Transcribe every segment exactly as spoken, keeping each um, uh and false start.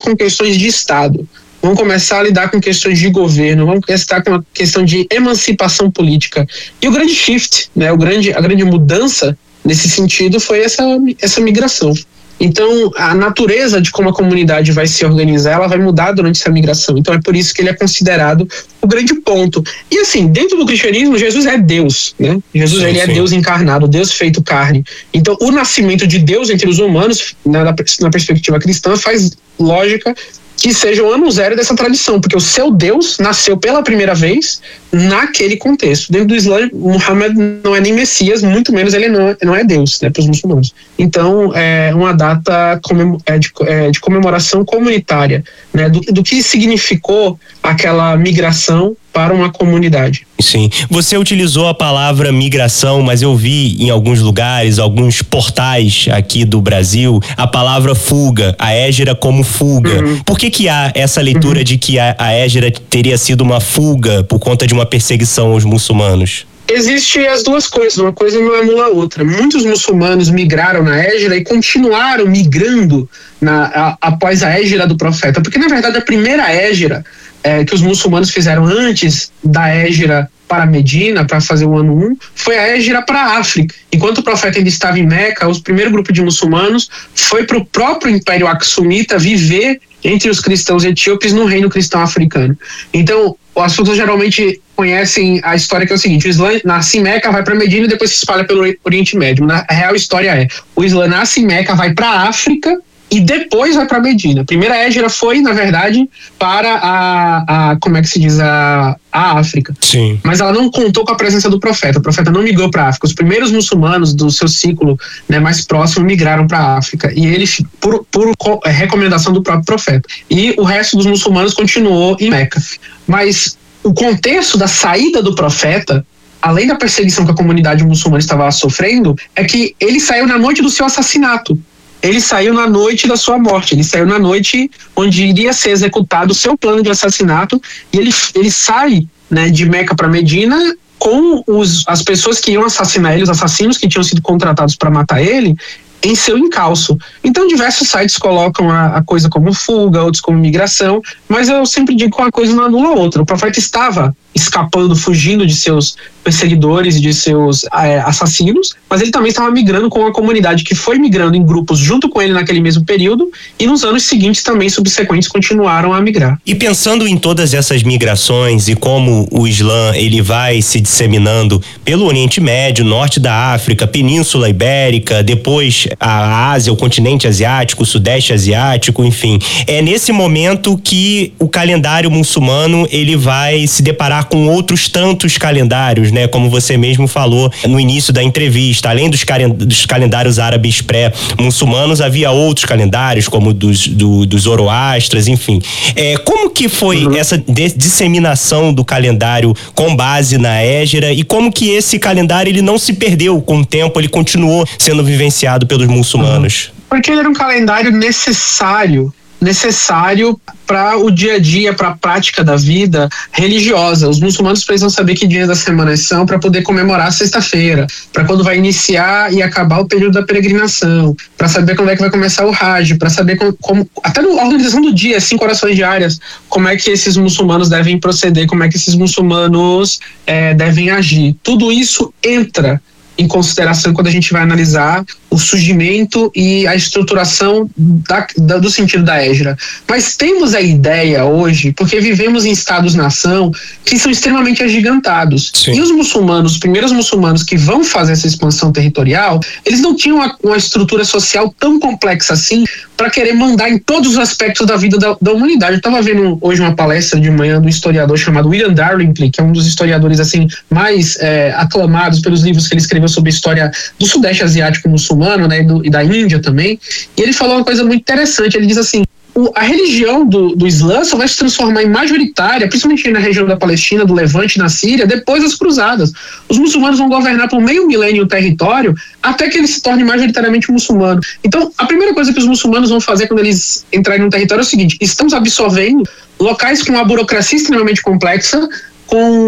com questões de Estado, vão começar a lidar com questões de governo, vão começar com a questão de emancipação política. E o grande shift, né, o grande, a grande mudança nesse sentido foi essa, essa migração. Então, a natureza de como a comunidade vai se organizar, ela vai mudar durante essa migração. Então, é por isso que ele é considerado o grande ponto. E assim, dentro do cristianismo, Jesus é Deus, né? Jesus, sim, ele sim. é Deus encarnado, Deus feito carne. Então, o nascimento de Deus entre os humanos, na, na perspectiva cristã, faz lógica que seja o ano zero dessa tradição, porque o seu Deus nasceu pela primeira vez naquele contexto. Dentro do Islã, Muhammad não é nem Messias, muito menos ele não é, não é Deus, né, para os muçulmanos. Então, é uma data comem- é de, é de comemoração comunitária, né, do, do que significou aquela migração para uma comunidade. Sim, você utilizou a palavra migração, mas eu vi em alguns lugares, alguns portais aqui do Brasil, a palavra fuga, a Hégira como fuga. Uhum. Por que que há essa leitura uhum. de que a, a Hégira teria sido uma fuga por conta de uma perseguição aos muçulmanos? Existem as duas coisas, uma coisa não anula a outra. Muitos muçulmanos migraram na Hégira e continuaram migrando na, a, após a Hégira do profeta, porque na verdade a primeira Hégira É, que os muçulmanos fizeram antes da Hégira para Medina, para fazer o ano um, foi a Hégira para a África. Enquanto o profeta ainda estava em Meca, o primeiro grupo de muçulmanos foi para o próprio Império Axumita viver entre os cristãos etíopes no reino cristão africano. Então, as pessoas geralmente conhecem a história que é o seguinte: o Islã nasce em Meca, vai para Medina e depois se espalha pelo Oriente Médio. Na real história é, o Islã nasce em Meca, vai para a África e depois vai para Medina. A primeira Hégira foi, na verdade, para a, a como é que se diz, a, a África. Sim. Mas ela não contou com a presença do profeta. O profeta não migrou para a África. Os primeiros muçulmanos do seu ciclo, né, mais próximo migraram para a África. E ele, por, por recomendação do próprio profeta. E o resto dos muçulmanos continuou em Meca. Mas o contexto da saída do profeta, além da perseguição que a comunidade muçulmana estava sofrendo, é que ele saiu na noite do seu assassinato. Ele saiu na noite da sua morte, ele saiu na noite onde iria ser executado o seu plano de assassinato, e ele, ele sai, né, de Meca para Medina com os, as pessoas que iam assassinar ele, os assassinos que tinham sido contratados para matar ele, em seu encalço. Então diversos sites colocam a, a coisa como fuga, outros como migração, mas eu sempre digo que uma coisa não anula a outra. O profeta estava escapando, fugindo de seus perseguidores e de seus é, assassinos, mas ele também estava migrando com a comunidade que foi migrando em grupos junto com ele naquele mesmo período, e nos anos seguintes também subsequentes continuaram a migrar. E pensando em todas essas migrações e como o Islã ele vai se disseminando pelo Oriente Médio, norte da África, Península Ibérica, depois a Ásia, o continente asiático, o Sudeste Asiático, enfim, é nesse momento que o calendário muçulmano ele vai se deparar com outros tantos calendários, né? Como você mesmo falou no início da entrevista, além dos, calen- dos calendários árabes pré-muçulmanos, havia outros calendários, como dos, do, dos Zoroastras, enfim. É, como que foi uhum. essa de- disseminação do calendário com base na Hégira, e como que esse calendário ele não se perdeu com o tempo, ele continuou sendo vivenciado pelos muçulmanos? Uhum. Porque ele era um calendário necessário, necessário para o dia a dia, para a prática da vida religiosa. Os muçulmanos precisam saber que dias da semana são para poder comemorar a sexta-feira, para quando vai iniciar e acabar o período da peregrinação, para saber quando é que vai começar o Hajj, para saber como, como até na organização do dia, cinco orações diárias, como é que esses muçulmanos devem proceder, como é que esses muçulmanos é, devem agir. Tudo isso entra em consideração quando a gente vai analisar o surgimento e a estruturação da, da, do sentido da Hégira. Mas temos a ideia hoje, porque vivemos em estados-nação que são extremamente agigantados. Sim. E os muçulmanos, os primeiros muçulmanos que vão fazer essa expansão territorial, eles não tinham uma, uma estrutura social tão complexa assim para querer mandar em todos os aspectos da vida da, da humanidade. Eu estava vendo hoje uma palestra de manhã do historiador chamado William Darlington, que é um dos historiadores assim mais é, aclamados pelos livros que ele escreveu sobre a história do Sudeste Asiático muçulmano, né, e, do, e da Índia também. E ele falou uma coisa muito interessante. Ele diz assim: o, a religião do, do Islã só vai se transformar em majoritária, principalmente na região da Palestina, do Levante, na Síria, depois das cruzadas. Os muçulmanos vão governar por meio milênio o território até que ele se torne majoritariamente muçulmano. Então, a primeira coisa que os muçulmanos vão fazer quando eles entrarem no território é o seguinte: estamos absorvendo locais com uma burocracia extremamente complexa, com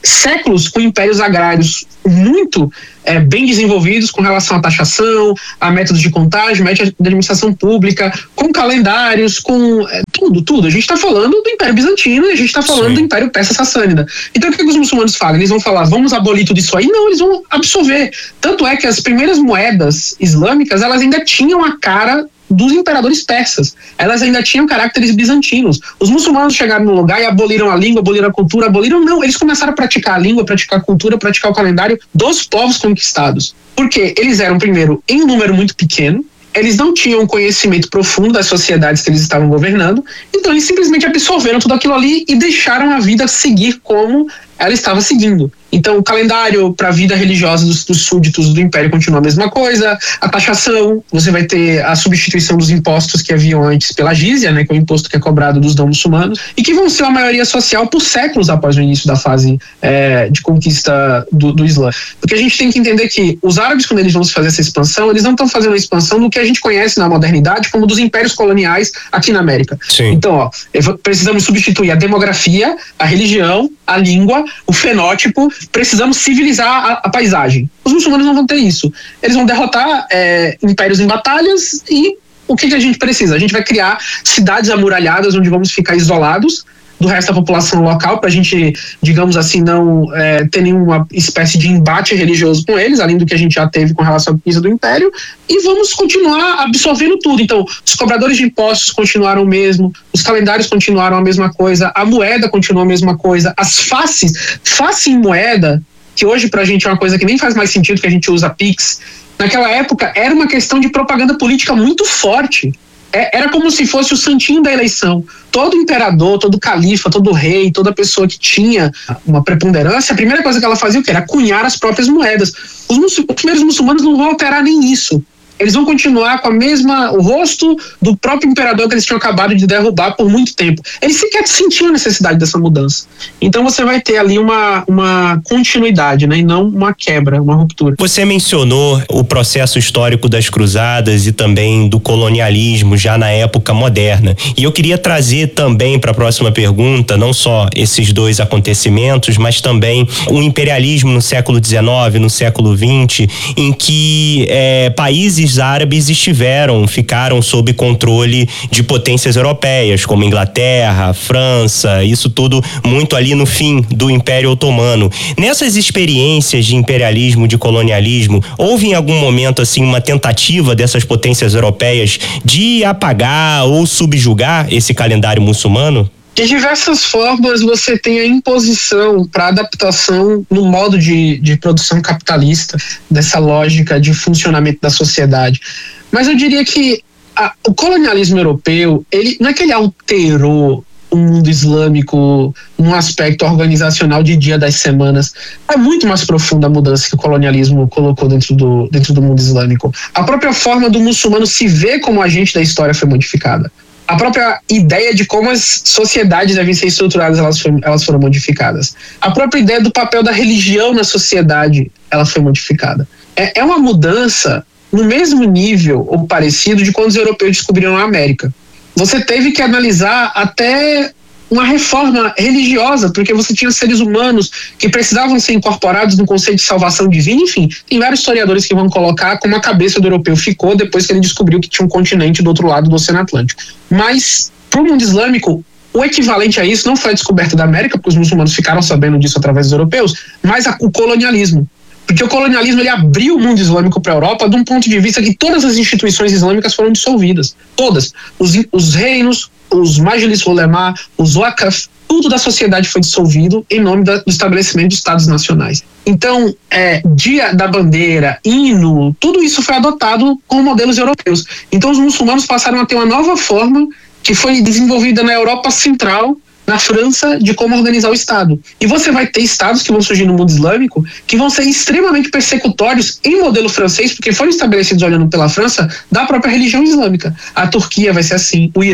séculos com impérios agrários muito é, bem desenvolvidos com relação à taxação, a métodos de contagem, métodos de administração pública, com calendários, com é, tudo, tudo. A gente está falando do Império Bizantino e a gente está falando Sim. do Império Persa-Sassânida. Então o que, que os muçulmanos falam? Eles vão falar, vamos abolir tudo isso aí? Não, eles vão absorver. Tanto é que as primeiras moedas islâmicas, elas ainda tinham a cara dos imperadores persas. Elas ainda tinham caracteres bizantinos. Os muçulmanos chegaram no lugar e aboliram a língua, aboliram a cultura, aboliram não, eles começaram a praticar a língua, praticar a cultura, praticar o calendário dos povos conquistados. Porque eles eram, primeiro, em um número muito pequeno, eles não tinham um conhecimento profundo das sociedades que eles estavam governando, então eles simplesmente absorveram tudo aquilo ali e deixaram a vida seguir como ela estava seguindo. Então, o calendário para a vida religiosa dos, dos súditos do Império continua a mesma coisa, a taxação, você vai ter a substituição dos impostos que haviam antes pela jizya, né, que é o imposto que é cobrado dos não muçulmanos, e que vão ser a maioria social por séculos após o início da fase é, de conquista do, do Islã. Porque a gente tem que entender que os árabes, quando eles vão se fazer essa expansão, eles não estão fazendo a expansão do que a gente conhece na modernidade como dos impérios coloniais aqui na América. Sim. Então, ó, precisamos substituir a demografia, a religião, a língua, o fenótipo, precisamos civilizar a, a paisagem. Os muçulmanos não vão ter isso. Eles vão derrotar é, impérios em batalhas e o que, que a gente precisa? A gente vai criar cidades amuralhadas onde vamos ficar isolados do resto da população local para a gente, digamos assim, não é, ter nenhuma espécie de embate religioso com eles, além do que a gente já teve com relação à conquista do Império, e vamos continuar absorvendo tudo. Então, os cobradores de impostos continuaram o mesmo, os calendários continuaram a mesma coisa, a moeda continuou a mesma coisa, as faces, face em moeda, que hoje pra gente é uma coisa que nem faz mais sentido, que a gente usa Pix, naquela época era uma questão de propaganda política muito forte. Era como se fosse o santinho da eleição. Todo imperador, todo califa, todo rei, toda pessoa que tinha uma preponderância, a primeira coisa que ela fazia o quê? Era cunhar as próprias moedas. Os, os primeiros muçulmanos não vão alterar nem isso. Eles vão continuar com a mesma, o rosto do próprio imperador que eles tinham acabado de derrubar por muito tempo. Eles sequer sentiam a necessidade dessa mudança. Então você vai ter ali uma, uma continuidade, né, e não uma quebra, uma ruptura. Você mencionou o processo histórico das cruzadas e também do colonialismo já na época moderna. E eu queria trazer também para a próxima pergunta, não só esses dois acontecimentos, mas também o imperialismo no século dezenove, no século vinte, em que é, países árabes estiveram, ficaram sob controle de potências europeias, como Inglaterra, França, isso tudo muito ali no fim do Império Otomano. Nessas experiências de imperialismo, de colonialismo, houve em algum momento assim uma tentativa dessas potências europeias de apagar ou subjugar esse calendário muçulmano? De diversas formas você tem a imposição para adaptação no modo de, de produção capitalista, dessa lógica de funcionamento da sociedade. Mas eu diria que a, o colonialismo europeu, ele, não é que ele alterou o mundo islâmico num aspecto organizacional de dia das semanas. É muito mais profunda a mudança que o colonialismo colocou dentro do, dentro do mundo islâmico. A própria forma do muçulmano se ver como agente da história foi modificada. A própria ideia de como as sociedades devem ser estruturadas, elas foram, elas foram modificadas. A própria ideia do papel da religião na sociedade, ela foi modificada. É, é uma mudança no mesmo nível ou parecido de quando os europeus descobriram a América. Você teve que analisar até uma reforma religiosa, porque você tinha seres humanos que precisavam ser incorporados no conceito de salvação divina, enfim, tem vários historiadores que vão colocar como a cabeça do europeu ficou depois que ele descobriu que tinha um continente do outro lado do Oceano Atlântico. Mas, para o mundo islâmico, o equivalente a isso não foi a descoberta da América, porque os muçulmanos ficaram sabendo disso através dos europeus, mas a, o colonialismo. Porque o colonialismo ele abriu o mundo islâmico para a Europa de um ponto de vista que todas as instituições islâmicas foram dissolvidas. Todas. Os, os reinos, os majlis ulema, os waqf, tudo da sociedade foi dissolvido em nome da, do estabelecimento de estados nacionais. Então, é, dia da bandeira, hino, tudo isso foi adotado com modelos europeus. Então os muçulmanos passaram a ter uma nova forma que foi desenvolvida na Europa Central, na França, de como organizar o Estado. E você vai ter estados que vão surgir no mundo islâmico que vão ser extremamente persecutórios em modelo francês, porque foram estabelecidos olhando pela França da própria religião islâmica. A Turquia vai ser assim, o Irã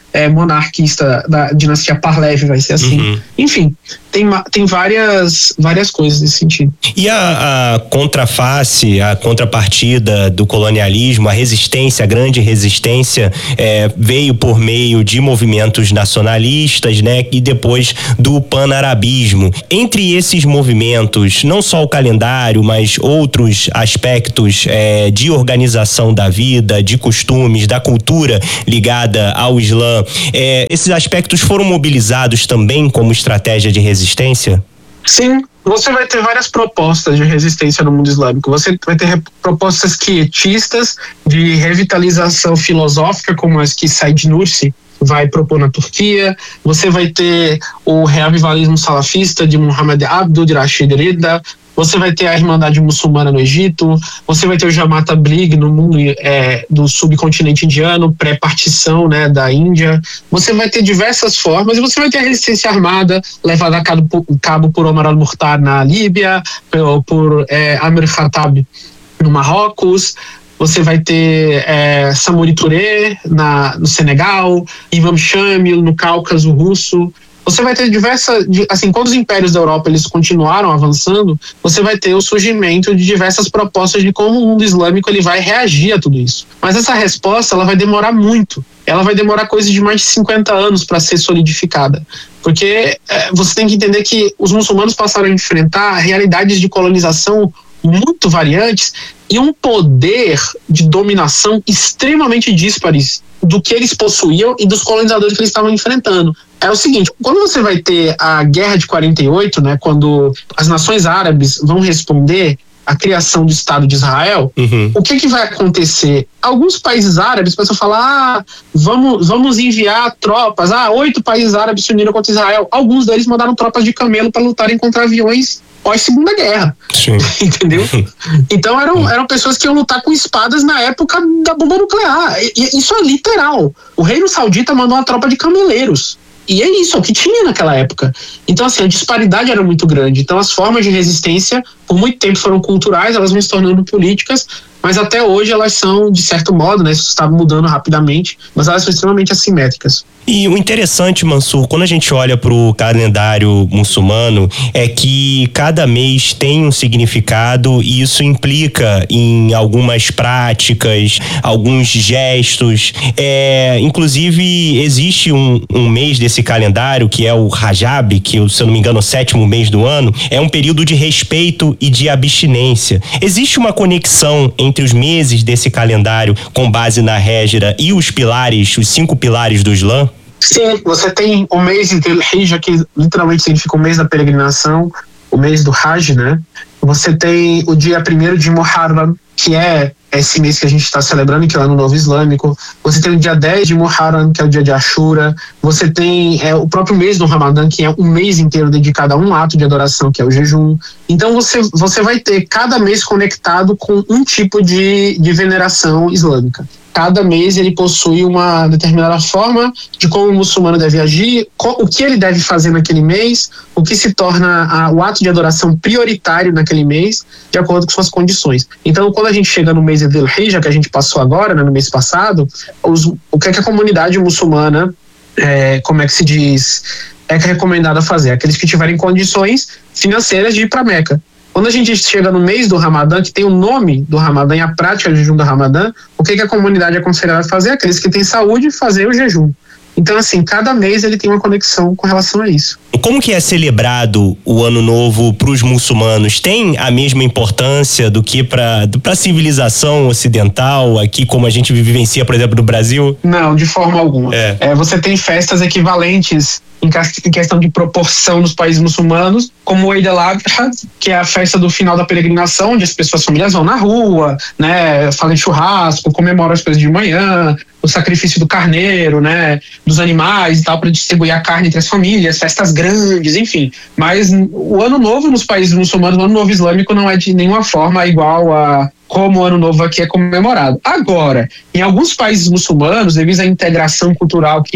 é, monarquista da dinastia Pahlavi, vai ser assim. Uhum. Enfim, tem, tem várias, várias coisas nesse sentido. E a, a contraface, a contrapartida do colonialismo, a resistência, a grande resistência, é, veio por meio de movimentos nacionalistas, né? E depois do panarabismo. Entre esses movimentos, não só o calendário, mas outros aspectos é, de organização da vida, de costumes, da cultura ligada ao Islã, é, esses aspectos foram mobilizados também como estratégia de resistência? Sim, você vai ter várias propostas de resistência no mundo islâmico. Você vai ter propostas quietistas de revitalização filosófica, como as que Said Nursi vai propor na Turquia. Você vai ter o reavivalismo salafista de Muhammad Abdul Rashid Rida. Você vai ter a Irmandade Muçulmana no Egito. Você vai ter o Jamaat Tabligh no mundo é, do subcontinente indiano, pré-partição, né, da Índia. Você vai ter diversas formas e você vai ter a resistência armada levada a cabo por, cabo por Omar al-Mukhtar na Líbia, por, por é, Amir Khattab no Marrocos. Você vai ter é, Samori Touré na, no Senegal, Imam Shamil no Cáucaso russo. Você vai ter diversas, assim, quando os impérios da Europa eles continuaram avançando, você vai ter o surgimento de diversas propostas de como o mundo islâmico ele vai reagir a tudo isso. Mas essa resposta ela vai demorar muito. Ela vai demorar coisa de mais de cinquenta anos para ser solidificada. Porque é, você tem que entender que os muçulmanos passaram a enfrentar realidades de colonização muito variantes e um poder de dominação extremamente díspares do que eles possuíam e dos colonizadores que eles estavam enfrentando. É o seguinte, quando você vai ter a Guerra de quarenta e oito, né, quando as nações árabes vão responder à criação do Estado de Israel, uhum. o que, que vai acontecer? Alguns países árabes começam a falar, ah, vamos, vamos enviar tropas, ah, oito países árabes se uniram contra Israel. Alguns deles mandaram tropas de camelo para lutarem contra aviões pós-segunda guerra. Sim. Entendeu? Então eram, eram pessoas que iam lutar com espadas na época da bomba nuclear. E, isso é literal. O Reino Saudita mandou uma tropa de cameleiros. E é isso, é o que tinha naquela época. Então, assim, a disparidade era muito grande. Então, as formas de resistência, por muito tempo, foram culturais, elas vão se tornando políticas, mas até hoje elas são, de certo modo, né, isso está mudando rapidamente, mas elas são extremamente assimétricas. E o interessante, Mansur, quando a gente olha para o calendário muçulmano, é que cada mês tem um significado e isso implica em algumas práticas, alguns gestos. É, inclusive, existe um, um mês desse calendário, que é o Rajab, que, se eu não me engano, é o sétimo mês do ano, é um período de respeito e de abstinência. Existe uma conexão entre os meses desse calendário com base na Hégira e os pilares, os cinco pilares do Islã? Sim, você tem o mês de Dhul-Hijjah, que literalmente significa o mês da peregrinação, o mês do Hajj, né? Você tem o dia primeiro de Muharram, que é esse mês que a gente está celebrando, que é o Ano Novo Islâmico. Você tem o dia dez de Muharram, que é o dia de Ashura. Você tem é, o próprio mês do Ramadã, que é um mês inteiro dedicado a um ato de adoração, que é o jejum. Então você, você vai ter cada mês conectado com um tipo de, de veneração islâmica. Cada mês ele possui uma determinada forma de como o muçulmano deve agir, o que ele deve fazer naquele mês, o que se torna a, o ato de adoração prioritário naquele mês, de acordo com suas condições. Então, quando a gente chega no mês de Dhul-Hijjah, que a gente passou agora, né, no mês passado, os, o que é que a comunidade muçulmana, é, como é que se diz, é recomendada fazer? Aqueles que tiverem condições financeiras de ir para Meca. Quando a gente chega no mês do Ramadã, que tem o nome do Ramadã e a prática do jejum do Ramadã, o que, que a comunidade é aconselhada a fazer? Aqueles que têm saúde, fazer o jejum. Então, assim, cada mês ele tem uma conexão com relação a isso. Como que é celebrado o Ano Novo para os muçulmanos? Tem a mesma importância do que para a civilização ocidental, aqui como a gente vivencia, por exemplo, no Brasil? Não, de forma alguma. É. É, você tem festas equivalentes em questão de proporção nos países muçulmanos, como o Eid al-Adha, que é a festa do final da peregrinação, onde as pessoas, famílias vão na rua, né, fazem churrasco, comemoram as coisas de manhã, o sacrifício do carneiro, né, dos animais e tal, para distribuir a carne entre as famílias, festas grandes, enfim. Mas o Ano Novo nos países muçulmanos, o Ano Novo Islâmico, não é de nenhuma forma igual a como o Ano Novo aqui é comemorado. Agora, em alguns países muçulmanos, devido à integração cultural que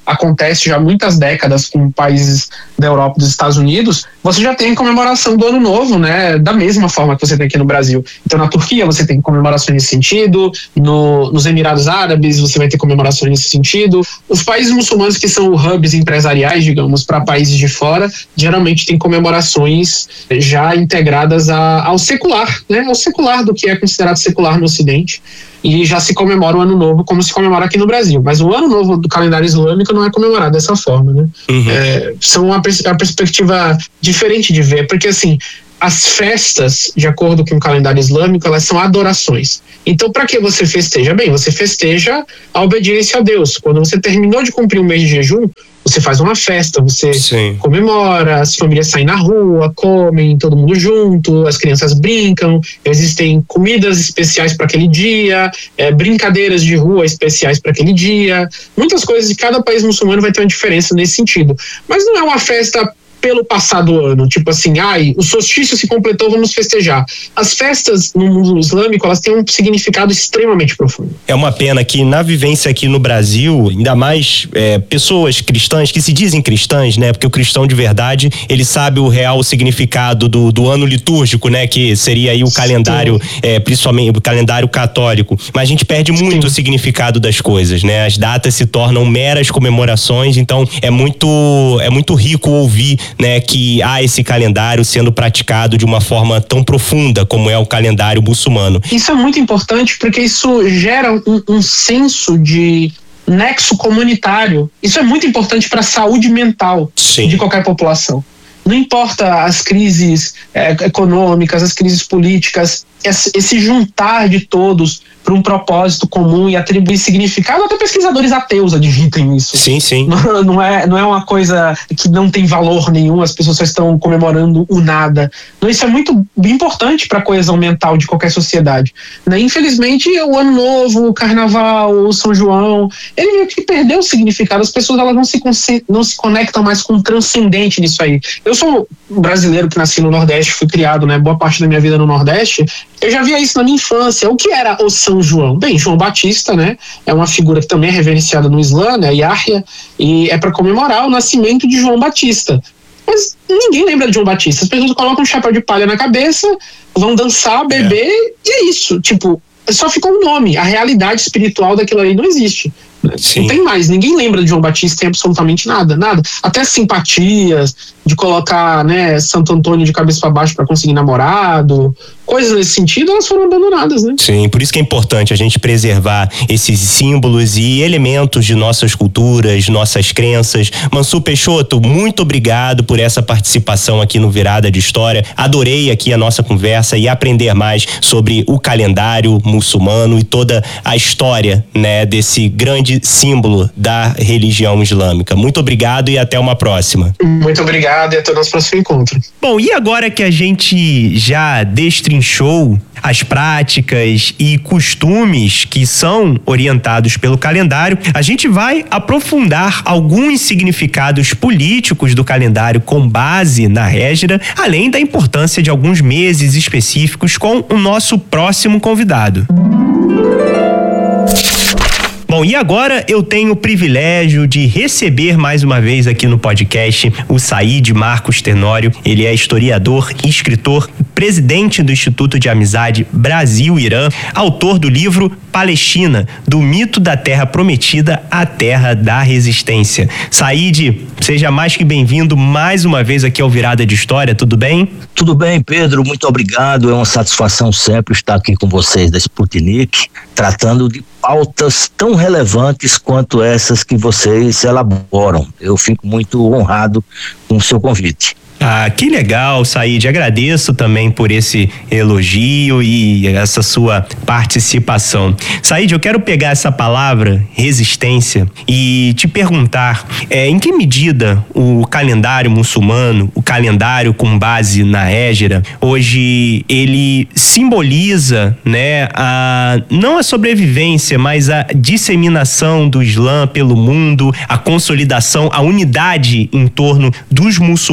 acontece já há muitas décadas com países da Europa e dos Estados Unidos, você já tem comemoração do Ano Novo, né, da mesma forma que você tem aqui no Brasil. Então na Turquia você tem comemorações nesse sentido, no, nos Emirados Árabes você vai ter comemorações nesse sentido. Os países muçulmanos que são hubs empresariais, digamos, para países de fora, geralmente tem comemorações já integradas a, ao secular, né, ao secular do que é considerado secular no Ocidente. E já se comemora o Ano Novo como se comemora aqui no Brasil. Mas o Ano Novo do calendário islâmico não é comemorado dessa forma, né? Uhum. É, são uma, pers- uma perspectiva diferente de ver, porque assim, as festas, de acordo com o calendário islâmico, elas são adorações. Então, para que você festeja? Bem, você festeja a obediência a Deus. Quando você terminou de cumprir um mês de jejum, você faz uma festa, você Sim. comemora, as famílias saem na rua, comem, todo mundo junto, as crianças brincam, existem comidas especiais para aquele dia, é, brincadeiras de rua especiais para aquele dia, muitas coisas de cada país muçulmano vai ter uma diferença nesse sentido. Mas não é uma festa pelo passado ano, tipo assim, ai, o solstício se completou, vamos festejar. As festas no mundo islâmico, elas têm um significado extremamente profundo. É uma pena que na vivência aqui no Brasil, ainda mais é, pessoas cristãs, que se dizem cristãs, né, porque o cristão de verdade, ele sabe o real significado do, do ano litúrgico, né, que seria aí o Sim. calendário, é, principalmente o calendário católico, mas a gente perde muito Sim. o significado das coisas, né, as datas se tornam meras comemorações, então é muito, é muito rico ouvir, né, que há esse calendário sendo praticado de uma forma tão profunda como é o calendário muçulmano. Isso é muito importante porque isso gera um, um senso de nexo comunitário. Isso é muito importante para a saúde mental Sim. de qualquer população. Não importa as crises é, econômicas, as crises políticas, esse, esse juntar de todos para um propósito comum e atribuir significado, até pesquisadores ateus admitem isso. Sim, sim. Não, não, é, não é uma coisa que não tem valor nenhum, as pessoas só estão comemorando o nada. Não, isso é muito importante para a coesão mental de qualquer sociedade. Né? Infelizmente, o Ano Novo, o Carnaval, o São João, ele meio que perdeu o significado, as pessoas elas não se, não se conectam mais com o transcendente nisso aí. Eu sou um brasileiro que nasci no Nordeste, fui criado, né, boa parte da minha vida no Nordeste, eu já via isso na minha infância. O que era o São João? Bem, João Batista, né, é uma figura que também é reverenciada no Islã, né, Yahya, e é para comemorar o nascimento de João Batista. Mas ninguém lembra de João Batista. As pessoas colocam um chapéu de palha na cabeça, vão dançar, beber, é. e é isso. Tipo, só ficou um nome. A realidade espiritual daquilo ali não existe. Sim. Não tem mais, ninguém lembra de João Batista em absolutamente nada, nada. Até simpatias, de colocar, né, Santo Antônio de cabeça para baixo para conseguir namorado, coisas nesse sentido, elas foram abandonadas, né? Sim, por isso que é importante a gente preservar esses símbolos e elementos de nossas culturas, nossas crenças. Mansur Peixoto, muito obrigado por essa participação aqui no Virada de História. Adorei aqui a nossa conversa e aprender mais sobre o calendário muçulmano e toda a história, né, desse grande símbolo da religião islâmica. Muito obrigado e até uma próxima. Muito obrigado e até o nosso próximo encontro. Bom, e agora que a gente já destrinchou as práticas e costumes que são orientados pelo calendário, a gente vai aprofundar alguns significados políticos do calendário com base na Hégira, além da importância de alguns meses específicos com o nosso próximo convidado. Bom, e agora eu tenho o privilégio de receber mais uma vez aqui no podcast o Said Marcos Tenório. Ele é historiador, escritor, presidente do Instituto de Amizade Brasil-Irã, autor do livro Palestina, do mito da Terra Prometida à Terra da Resistência. Said, seja mais que bem-vindo mais uma vez aqui ao Virada de História, tudo bem? Tudo bem, Pedro, muito obrigado. É uma satisfação sempre estar aqui com vocês da Sputnik, tratando de pautas tão relevantes quanto essas que vocês elaboram. Eu fico muito honrado com o seu convite. Ah, que legal, Said. Agradeço também por esse elogio e essa sua participação. Said, eu quero pegar essa palavra, resistência, e te perguntar é, em que medida o calendário muçulmano, o calendário com base na Hégira, hoje ele simboliza, né, a, não a sobrevivência, mas a disseminação do Islã pelo mundo, a consolidação, a unidade em torno dos muçulmanos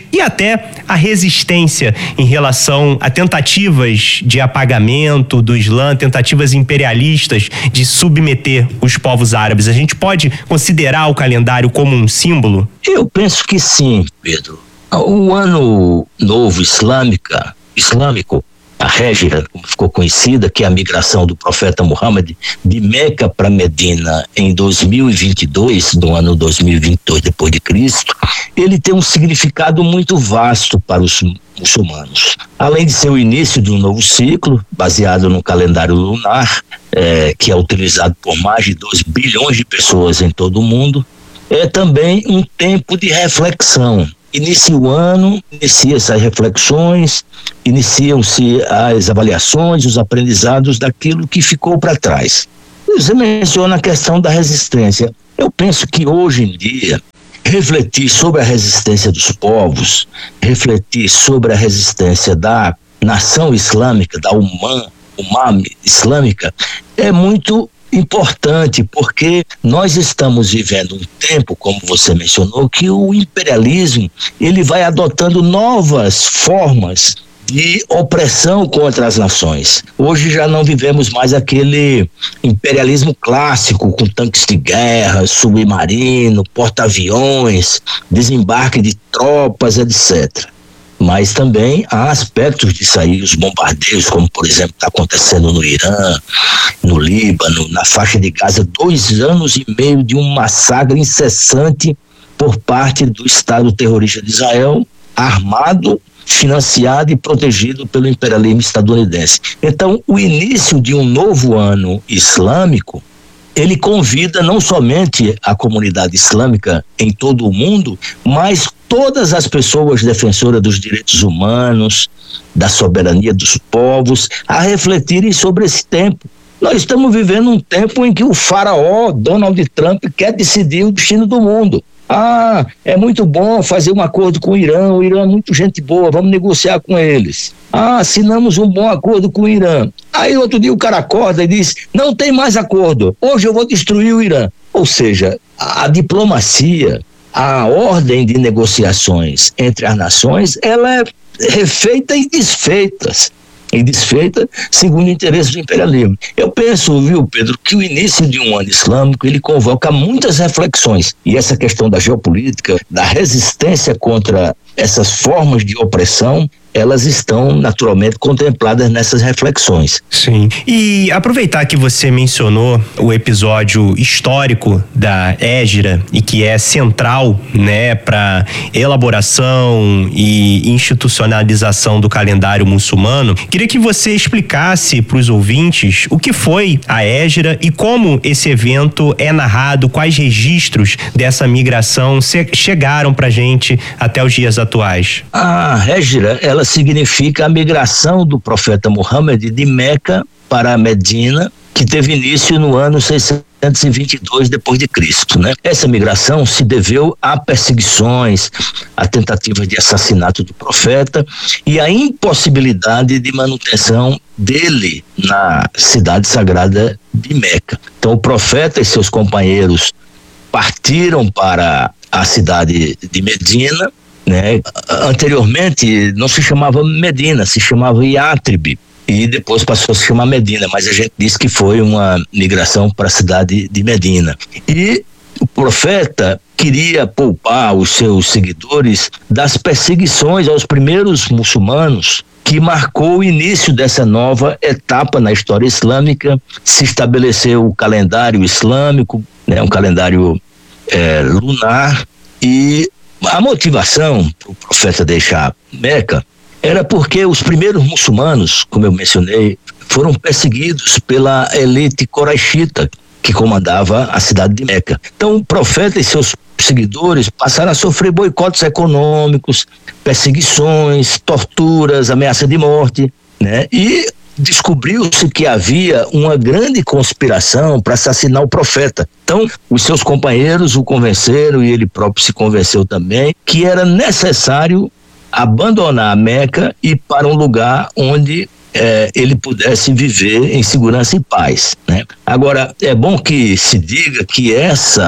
muçulmanos e até a resistência em relação a tentativas de apagamento do Islã, tentativas imperialistas de submeter os povos árabes. A gente pode considerar o calendário como um símbolo? Eu penso que sim, Pedro. O ano novo islâmica, islâmico, a Hégira, como ficou conhecida, que é a migração do profeta Muhammad de Meca para Medina em dois mil e vinte e dois, do ano dois mil e vinte e dois depois de Cristo, ele tem um significado muito vasto para os muçulmanos. Além de ser o início de um novo ciclo, baseado no calendário lunar, é, que é utilizado por mais de dois bilhões de pessoas em todo o mundo, é também um tempo de reflexão. Inicia o ano, inicia-se as reflexões, iniciam-se as avaliações, os aprendizados daquilo que ficou para trás. Você menciona a questão da resistência. Eu penso que hoje em dia, refletir sobre a resistência dos povos, refletir sobre a resistência da nação islâmica, da Ummah, Ummah islâmica, é muito importante, porque nós estamos vivendo um tempo, como você mencionou, que o imperialismo ele vai adotando novas formas de opressão contra as nações. Hoje já não vivemos mais aquele imperialismo clássico com tanques de guerra, submarino, porta-aviões, desembarque de tropas, etcétera. Mas também há aspectos disso aí, os bombardeios, como por exemplo está acontecendo no Irã, no Líbano, na faixa de Gaza, dois anos e meio de um massacre incessante por parte do Estado terrorista de Israel, armado, financiado e protegido pelo imperialismo estadunidense. Então, o início de um novo ano islâmico, ele convida não somente a comunidade islâmica em todo o mundo, mas todas as pessoas defensoras dos direitos humanos, da soberania dos povos, a refletirem sobre esse tempo. Nós estamos vivendo um tempo em que o faraó Donald Trump quer decidir o destino do mundo. Ah, é muito bom fazer um acordo com o Irã, o Irã é muito gente boa, vamos negociar com eles. Ah, assinamos um bom acordo com o Irã. Aí outro dia o cara acorda e diz, não tem mais acordo, hoje eu vou destruir o Irã. Ou seja, a, a diplomacia, a ordem de negociações entre as nações, ela é refeita e desfeita. E desfeita segundo o interesse do imperialismo. Eu penso, viu, Pedro, que o início de um ano islâmico, ele convoca muitas reflexões. E essa questão da geopolítica, da resistência contra essas formas de opressão, elas estão naturalmente contempladas nessas reflexões. Sim. E aproveitar que você mencionou o episódio histórico da Hégira e que é central, né, para elaboração e institucionalização do calendário muçulmano, queria que você explicasse para os ouvintes o que foi a Hégira e como esse evento é narrado, quais registros dessa migração chegaram para a gente até os dias atuais. A Hégira, ela significa a migração do profeta Muhammad de Meca para Medina, que teve início no ano seiscentos e vinte e dois depois de Cristo, né? Essa migração se deveu a perseguições, a tentativa de assassinato do profeta e a impossibilidade de manutenção dele na cidade sagrada de Meca. Então o profeta e seus companheiros partiram para a cidade de Medina, né? Anteriormente não se chamava Medina, se chamava Yátrib e depois passou a se chamar Medina, mas a gente diz que foi uma migração para a cidade de Medina. E o profeta queria poupar os seus seguidores das perseguições aos primeiros muçulmanos, que marcou o início dessa nova etapa na história islâmica. Se estabeleceu o calendário islâmico, né? Um calendário é, lunar, e a motivação para o profeta deixar Meca era porque os primeiros muçulmanos, como eu mencionei, foram perseguidos pela elite coraixita que comandava a cidade de Meca. Então o profeta e seus seguidores passaram a sofrer boicotes econômicos, perseguições, torturas, ameaça de morte, né? E descobriu-se que havia uma grande conspiração para assassinar o profeta. Então, os seus companheiros o convenceram, e ele próprio se convenceu também, que era necessário abandonar a Meca e ir para um lugar onde eh, ele pudesse viver em segurança e paz, né? Agora, é bom que se diga que essa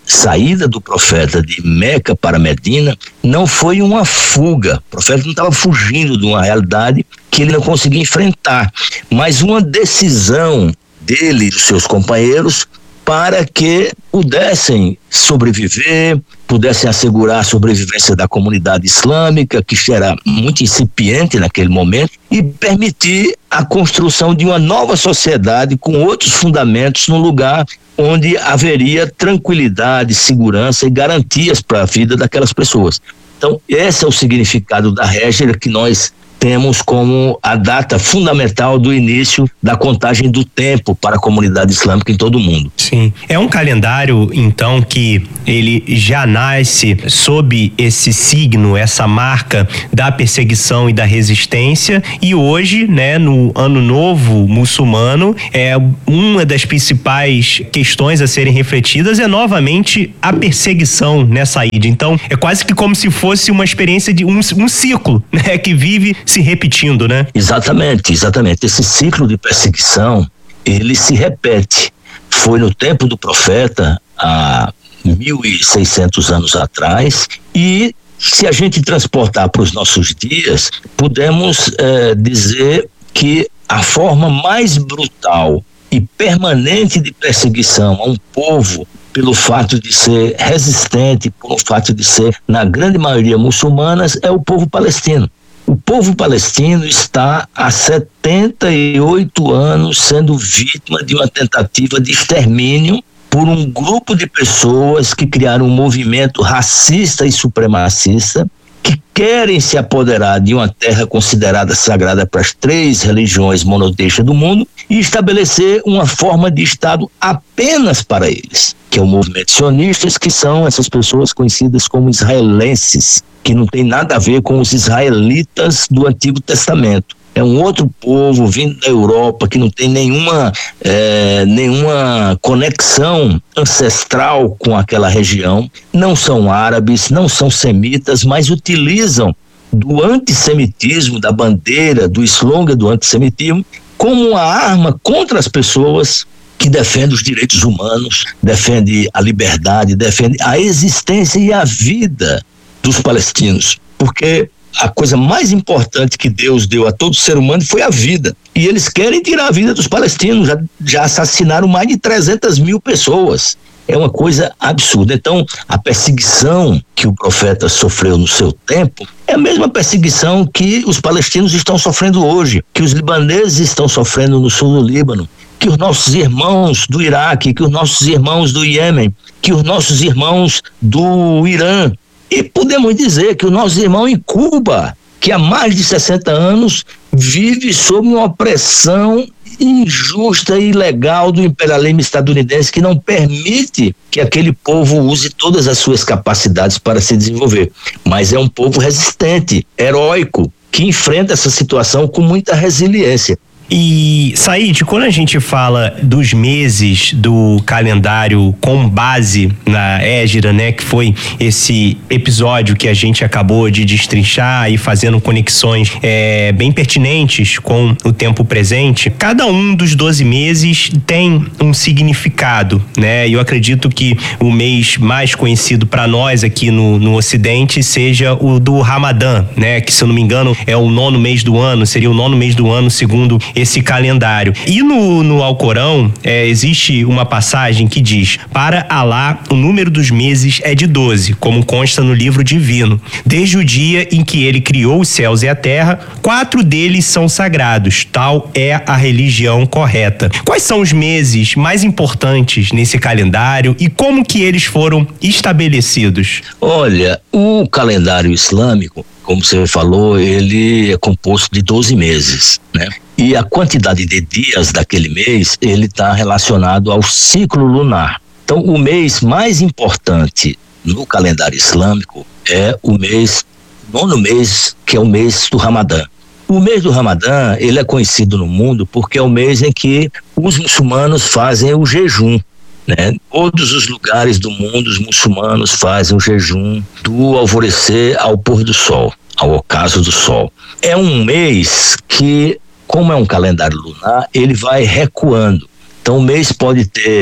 saída do profeta de Meca para Medina não foi uma fuga. O profeta não estava fugindo de uma realidade que ele não conseguia enfrentar, mas uma decisão dele e dos seus companheiros para que pudessem sobreviver, pudessem assegurar a sobrevivência da comunidade islâmica, que era muito incipiente naquele momento, e permitir a construção de uma nova sociedade com outros fundamentos num lugar onde haveria tranquilidade, segurança e garantias para a vida daquelas pessoas. Então, esse é o significado da Hégira que nós temos como a data fundamental do início da contagem do tempo para a comunidade islâmica em todo o mundo. Sim. É um calendário, então, que ele já nasce sob esse signo, essa marca da perseguição e da resistência, e hoje, né, no Ano Novo muçulmano, é uma das principais questões a serem refletidas é novamente a perseguição nessa ida. Então, é quase que como se fosse uma experiência de um, um ciclo, né, que vive se repetindo, né? Exatamente, exatamente. Esse ciclo de perseguição, ele se repete. Foi no tempo do profeta, há mil e seiscentos anos atrás, e se a gente transportar para os nossos dias, podemos eh, dizer que a forma mais brutal e permanente de perseguição a um povo, pelo fato de ser resistente, pelo fato de ser, na grande maioria, muçulmanas, é o povo palestino. O povo palestino está há setenta e oito anos sendo vítima de uma tentativa de extermínio por um grupo de pessoas que criaram um movimento racista e supremacista que querem se apoderar de uma terra considerada sagrada para as três religiões monoteístas do mundo e estabelecer uma forma de Estado apenas para eles, que é o movimento sionistas, que são essas pessoas conhecidas como israelenses, que não tem nada a ver com os israelitas do Antigo Testamento. É um outro povo vindo da Europa que não tem nenhuma, é, nenhuma conexão ancestral com aquela região. Não são árabes, não são semitas, mas utilizam do antissemitismo, da bandeira, do slogan do antissemitismo, como uma arma contra as pessoas que defendem os direitos humanos, defendem a liberdade, defendem a existência e a vida dos palestinos, porque a coisa mais importante que Deus deu a todo ser humano foi a vida, e eles querem tirar a vida dos palestinos, já, já assassinaram mais de trezentas mil pessoas, é uma coisa absurda. Então, a perseguição que o profeta sofreu no seu tempo é a mesma perseguição que os palestinos estão sofrendo hoje, que os libaneses estão sofrendo no sul do Líbano, que os nossos irmãos do Iraque, que os nossos irmãos do Iêmen, que os nossos irmãos do Irã. E podemos dizer que o nosso irmão em Cuba, que há mais de sessenta anos vive sob uma opressão injusta e ilegal do imperialismo estadunidense, que não permite que aquele povo use todas as suas capacidades para se desenvolver. Mas é um povo resistente, heróico, que enfrenta essa situação com muita resiliência. E, Said, quando a gente fala dos meses do calendário com base na Hégira, né, que foi esse episódio que a gente acabou de destrinchar e fazendo conexões é, bem pertinentes com o tempo presente, cada um dos doze meses tem um significado, né? E eu acredito que o mês mais conhecido para nós aqui no, no Ocidente seja o do Ramadã, né? Que, se eu não me engano, é o nono mês do ano, seria o nono mês do ano, segundo esse calendário. E no, no Alcorão, é, existe uma passagem que diz: para Alá, o número dos meses é de doze, como consta no livro divino. Desde o dia em que ele criou os céus e a terra, quatro deles são sagrados. Tal é a religião correta. Quais são os meses mais importantes nesse calendário e como que eles foram estabelecidos? Olha, o calendário islâmico, como você falou, ele é composto de doze meses, né? E a quantidade de dias daquele mês, ele está relacionado ao ciclo lunar. Então, o mês mais importante no calendário islâmico é o mês, nono mês, que é o mês do Ramadã. O mês do Ramadã, ele é conhecido no mundo porque é o mês em que os muçulmanos fazem o jejum, né? Todos os lugares do mundo, os muçulmanos fazem o jejum do alvorecer ao pôr do sol, ao ocaso do sol. É um mês que, como é um calendário lunar, ele vai recuando. Então o mês pode ter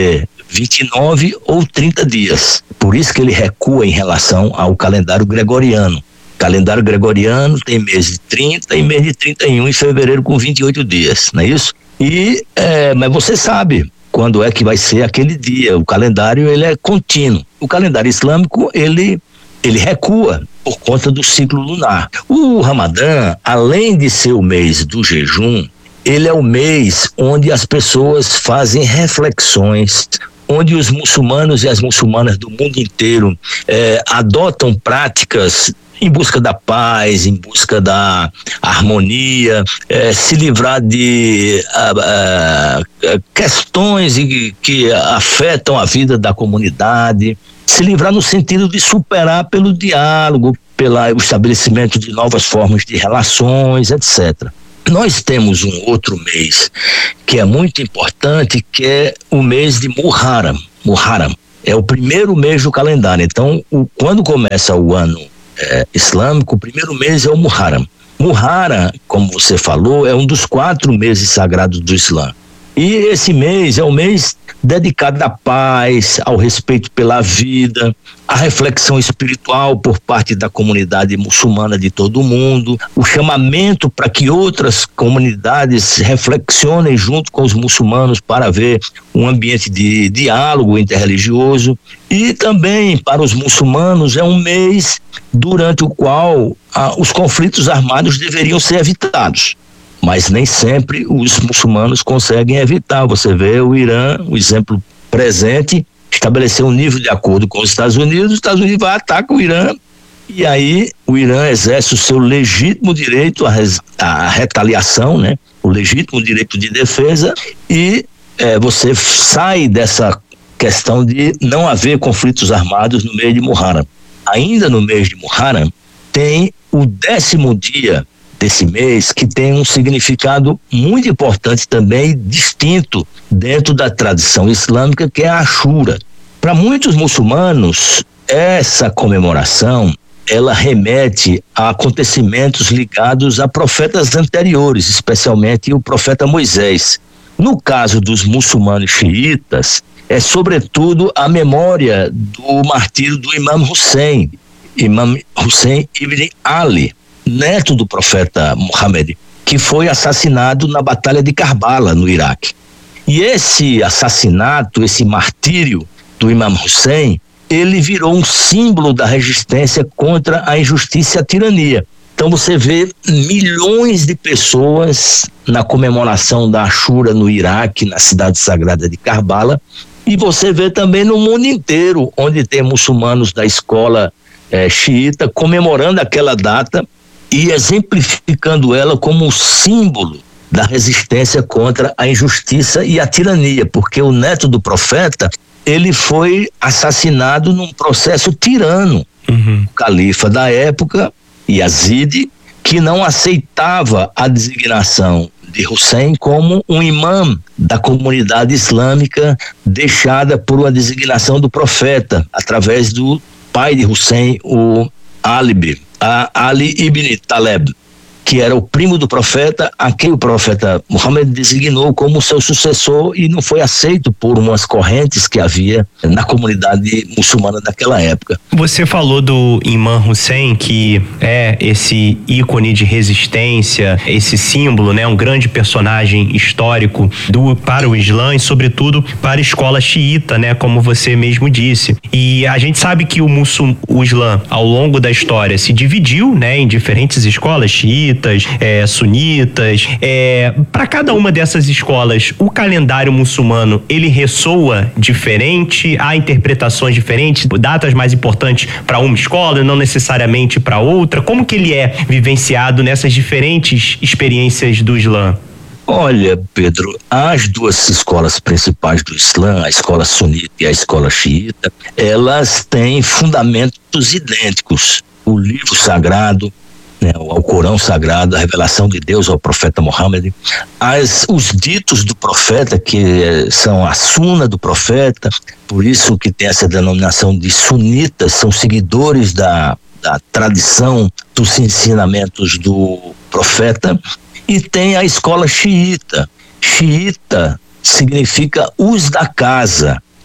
vinte e nove ou trinta dias. Por isso que ele recua em relação ao calendário gregoriano. O calendário gregoriano tem mês de trinta e mês de trinta e um em fevereiro com vinte e oito dias, não é isso? E, é, mas você sabe quando é que vai ser aquele dia. O calendário, ele é contínuo. O calendário islâmico, ele, ele recua por conta do ciclo lunar. O Ramadã, além de ser o mês do jejum, ele é o mês onde as pessoas fazem reflexões, onde os muçulmanos e as muçulmanas do mundo inteiro eh, adotam práticas em busca da paz, em busca da harmonia, eh, se livrar de ah, ah, questões que, que afetam a vida da comunidade, se livrar no sentido de superar pelo diálogo, pelo estabelecimento de novas formas de relações, etcétera. Nós temos um outro mês que é muito importante, que é o mês de Muharram. Muharram é o primeiro mês do calendário. Então, o, quando começa o ano é, islâmico, o primeiro mês é o Muharram. Muharram, como você falou, é um dos quatro meses sagrados do Islã. E esse mês é o mês dedicado à paz, ao respeito pela vida, à reflexão espiritual por parte da comunidade muçulmana de todo o mundo, o chamamento para que outras comunidades reflexionem junto com os muçulmanos para ver um ambiente de diálogo interreligioso. E também para os muçulmanos é um mês durante o qual ah, os conflitos armados deveriam ser evitados. Mas nem sempre os muçulmanos conseguem evitar. Você vê o Irã, o exemplo presente, estabeleceu um nível de acordo com os Estados Unidos, os Estados Unidos vai atacar o Irã, e aí o Irã exerce o seu legítimo direito à, res, à retaliação, né? O legítimo direito de defesa, e é, você sai dessa questão de não haver conflitos armados no mês de Muharram. Ainda no mês de Muharram, tem o décimo dia desse mês, que tem um significado muito importante também, distinto dentro da tradição islâmica, que é a Ashura. Para muitos muçulmanos, essa comemoração, ela remete a acontecimentos ligados a profetas anteriores, especialmente o profeta Moisés. No caso dos muçulmanos xiitas, é sobretudo a memória do martírio do Imam Hussein, Imam Hussein ibn Ali, neto do profeta Muhammad, que foi assassinado na Batalha de Karbala, no Iraque. E esse assassinato, esse martírio do Imam Hussein, ele virou um símbolo da resistência contra a injustiça e a tirania. Então você vê milhões de pessoas na comemoração da Ashura no Iraque, na cidade sagrada de Karbala, e você vê também no mundo inteiro, onde tem muçulmanos da escola eh, xiita comemorando aquela data e exemplificando ela como um símbolo da resistência contra a injustiça e a tirania, porque o neto do profeta, ele foi assassinado num processo tirano. Uhum. O califa da época, Yazid, que não aceitava a designação de Hussein como um imã da comunidade islâmica deixada por uma designação do profeta, através do pai de Hussein, o Ali, a Ali ibn Taleb, que era o primo do profeta, a quem o profeta Muhammad designou como seu sucessor, e não foi aceito por umas correntes que havia na comunidade muçulmana daquela época. Você falou do Imam Hussein, que é esse ícone de resistência, esse símbolo, né, um grande personagem histórico do, para o Islã e sobretudo para a escola xiita, né, como você mesmo disse. E a gente sabe que o, muçul, o Islã, ao longo da história, se dividiu, né, em diferentes escolas xiitas, É, sunitas. É, para cada uma dessas escolas, o calendário muçulmano, ele ressoa diferente, há interpretações diferentes, datas mais importantes para uma escola, não necessariamente para outra. Como que ele é vivenciado nessas diferentes experiências do Islã? Olha, Pedro, as duas escolas principais do Islã, a escola sunita e a escola xiita, elas têm fundamentos idênticos. O livro sagrado, né, ao Corão Sagrado, a revelação de Deus ao profeta Muhammad, as, os ditos do profeta, que eh, são a suna do profeta, por isso que tem essa denominação de sunitas, são seguidores da, da tradição dos ensinamentos do profeta. E tem a escola xiita. Xiita significa os da casa.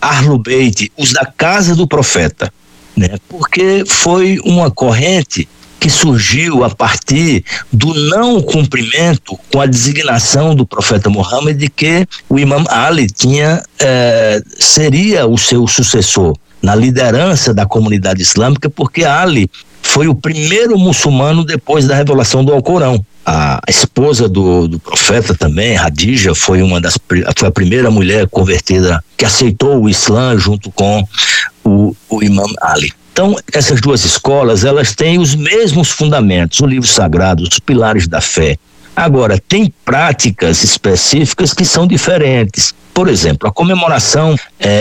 Ahlul Beit, os da casa do profeta, né? Porque foi uma corrente que surgiu a partir do não cumprimento com a designação do profeta Muhammad de que o Imam Ali tinha, eh, seria o seu sucessor na liderança da comunidade islâmica, porque Ali foi o primeiro muçulmano depois da revelação do Alcorão. A esposa do, do profeta também, Hadija, foi uma das foi a primeira mulher convertida que aceitou o Islã junto com o, o Imam Ali. Então, essas duas escolas, elas têm os mesmos fundamentos, o livro sagrado, os pilares da fé. Agora, tem práticas específicas que são diferentes. Por exemplo, a comemoração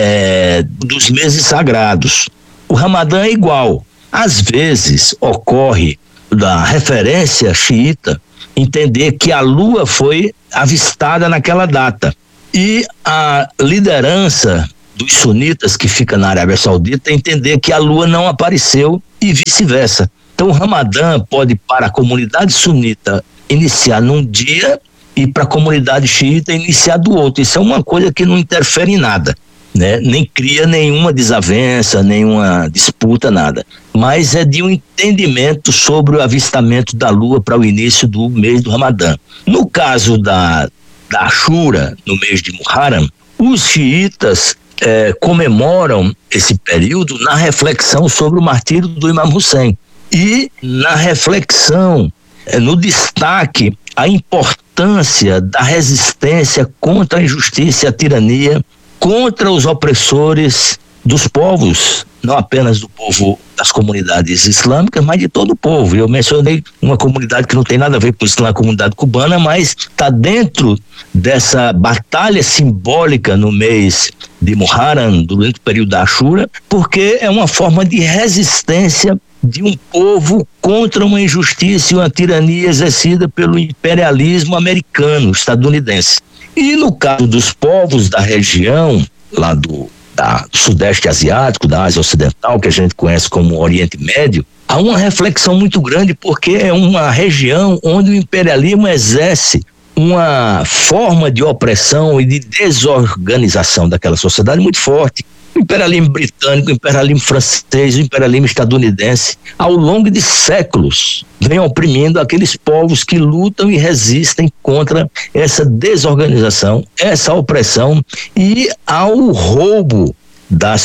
é, dos meses sagrados. O Ramadã é igual. Às vezes, ocorre da referência xiita entender que a lua foi avistada naquela data. E a liderança dos sunitas, que fica na Arábia Saudita, entender que a lua não apareceu e vice-versa. Então o Ramadã pode, para a comunidade sunita, iniciar num dia e para a comunidade xiita iniciar do outro. Isso é uma coisa que não interfere em nada, né? Nem cria nenhuma desavença, nenhuma disputa, nada. Mas é de um entendimento sobre o avistamento da lua para o início do mês do Ramadã. No caso da, da Ashura, no mês de Muharram, os xiitas É, comemoram esse período na reflexão sobre o martírio do Imam Hussein e na reflexão, é, no destaque, a importância da resistência contra a injustiça e a tirania, contra os opressores dos povos, não apenas do povo das comunidades islâmicas, mas de todo o povo. Eu mencionei uma comunidade que não tem nada a ver com isso, a comunidade cubana, mas está dentro dessa batalha simbólica no mês de Muharram, durante o período da Ashura, porque é uma forma de resistência de um povo contra uma injustiça e uma tirania exercida pelo imperialismo americano, estadunidense. E no caso dos povos da região, lá do da Sudeste Asiático, da Ásia Ocidental, que a gente conhece como Oriente Médio, há uma reflexão muito grande, porque é uma região onde o imperialismo exerce uma forma de opressão e de desorganização daquela sociedade muito forte. O imperialismo britânico, o imperialismo francês, o imperialismo estadunidense, ao longo de séculos, vem oprimindo aqueles povos que lutam e resistem contra essa desorganização, essa opressão e ao roubo das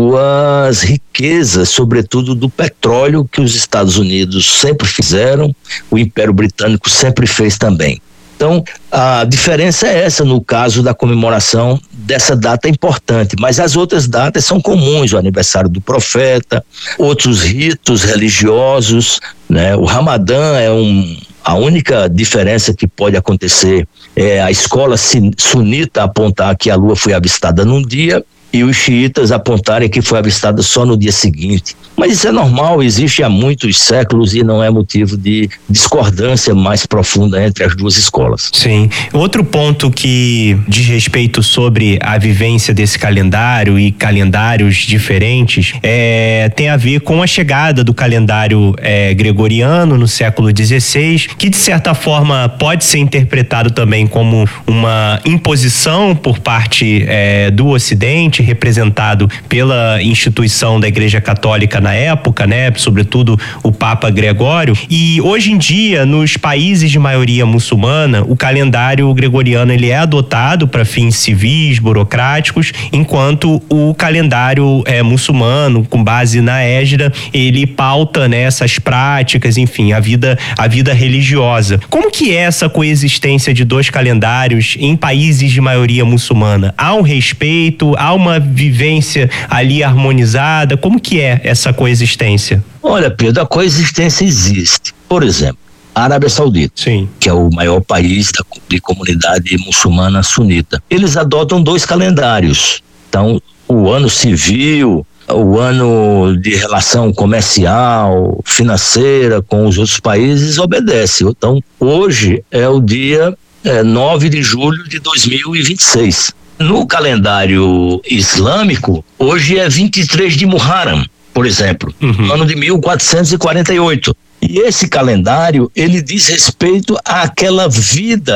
suas riquezas, sobretudo do petróleo, que os Estados Unidos sempre fizeram, o Império Britânico sempre fez também. Então, a diferença é essa no caso da comemoração dessa data importante, mas as outras datas são comuns, o aniversário do profeta, outros ritos religiosos, né? O Ramadã é um, a única diferença que pode acontecer é a escola sunita apontar que a lua foi avistada num dia e os xiitas apontarem que foi avistada só no dia seguinte. Mas isso é normal, existe há muitos séculos e não é motivo de discordância mais profunda entre as duas escolas. Sim. Outro ponto que diz respeito sobre a vivência desse calendário e calendários diferentes é, tem a ver com a chegada do calendário é, gregoriano no século dezesseis, que de certa forma pode ser interpretado também como uma imposição por parte é, do Ocidente, representado pela instituição da Igreja Católica na época, né? Sobretudo o Papa Gregório. E hoje em dia, nos países de maioria muçulmana, o calendário gregoriano ele é adotado para fins civis, burocráticos, enquanto o calendário é, muçulmano, com base na Hégira, ele pauta, né, essas práticas, enfim, a vida, a vida religiosa. Como que é essa coexistência de dois calendários em países de maioria muçulmana? Há um respeito, há uma vivência ali harmonizada? Como que é essa coexistência? Olha, Pedro, a coexistência existe. Por exemplo, a Arábia Saudita, Sim. que é o maior país da, de comunidade muçulmana sunita, eles adotam dois calendários. Então, o ano civil, o ano de relação comercial, financeira com os outros países obedece. Então, hoje é o dia é, nove de julho de dois mil e vinte e seis. No calendário islâmico, hoje é vinte e três de Muharram, por exemplo, uhum. ano de mil quatrocentos e quarenta e oito. E esse calendário, ele diz respeito àquela vida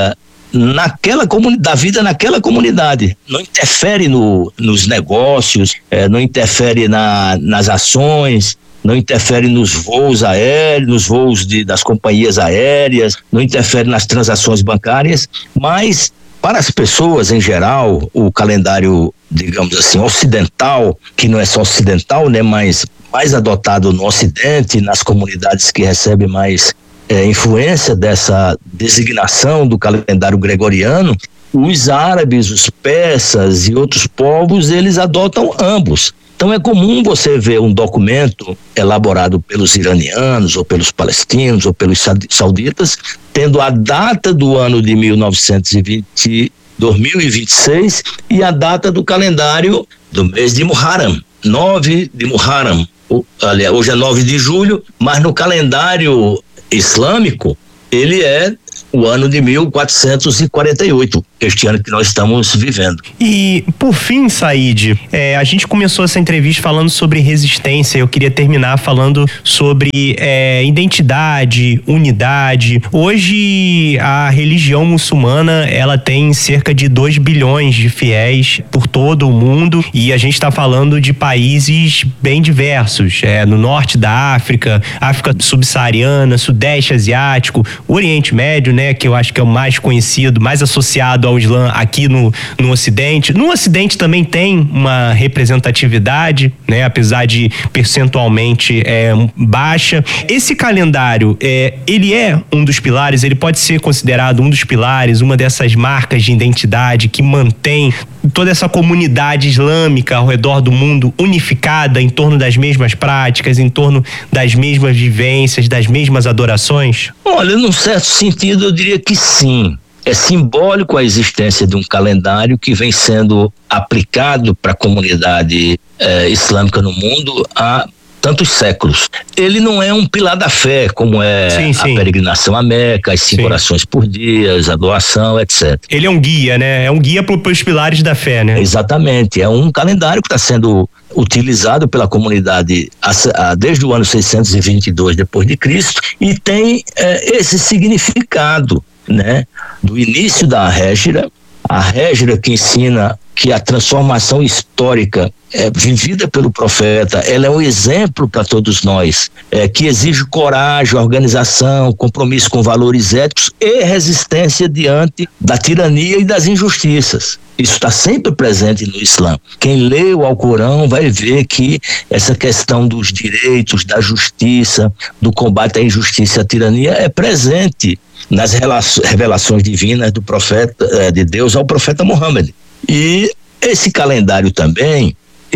naquela comunidade, da vida naquela comunidade. Não interfere no, nos negócios, é, não interfere na, nas ações, não interfere nos voos aéreos, nos voos de, das companhias aéreas, não interfere nas transações bancárias, mas para as pessoas em geral, o calendário, digamos assim, ocidental, que não é só ocidental, né, mas mais adotado no Ocidente, nas comunidades que recebem mais é, influência dessa designação do calendário gregoriano, os árabes, os persas e outros povos, eles adotam ambos. Então é comum você ver um documento elaborado pelos iranianos, ou pelos palestinos, ou pelos sauditas, tendo a data do ano de mil novecentos e vinte, dois mil e vinte e seis e a data do calendário do mês de Muharram, nove de Muharram. Aliás, hoje é nove de julho, mas no calendário islâmico ele é o ano de mil quatrocentos e quarenta e oito, este ano que nós estamos vivendo. E, por fim, Said, é, a gente começou essa entrevista falando sobre resistência. Eu queria terminar falando sobre é, identidade, unidade. Hoje, a religião muçulmana, ela tem cerca de dois bilhões de fiéis por todo o mundo, e a gente está falando de países bem diversos, é, no norte da África, África subsaariana, Sudeste Asiático, Oriente Médio, né, que eu acho que é o mais conhecido, mais associado ao Islã aqui no, no Ocidente. No Ocidente também tem uma representatividade, né, apesar de percentualmente é, baixa. Esse calendário, é, ele é um dos pilares, ele pode ser considerado um dos pilares, uma dessas marcas de identidade que mantém toda essa comunidade islâmica ao redor do mundo unificada em torno das mesmas práticas, em torno das mesmas vivências, das mesmas adorações? Olha, num certo sentido eu diria que sim. É simbólico a existência de um calendário que vem sendo aplicado para a comunidade eh, islâmica no mundo há tantos séculos. Ele não é um pilar da fé, como é sim, sim. a peregrinação à Meca, as cinco sim. orações por dia, a doação, etcétera. Ele é um guia, né? É um guia para os pilares da fé, né? Exatamente. É um calendário que está sendo utilizado pela comunidade desde o ano seiscentos e vinte e dois depois de Cristo e tem é, esse significado, né? Do início da Hégira, a Hégira que ensina que a transformação histórica é, vivida pelo profeta, ela é um exemplo para todos nós, é, que exige coragem, organização, compromisso com valores éticos e resistência diante da tirania e das injustiças. Isso está sempre presente no Islã. Quem lê o Alcorão vai ver que essa questão dos direitos, da justiça, do combate à injustiça e à tirania é presente nas revelações divinas do profeta, de Deus ao profeta Muhammad. E esse calendário também,